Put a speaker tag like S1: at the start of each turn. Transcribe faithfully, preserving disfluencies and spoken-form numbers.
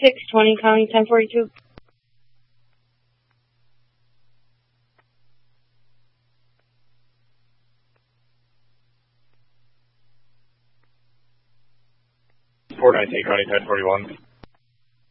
S1: six twenty, calling ten forty-two.
S2: four nineteen, calling ten forty-one.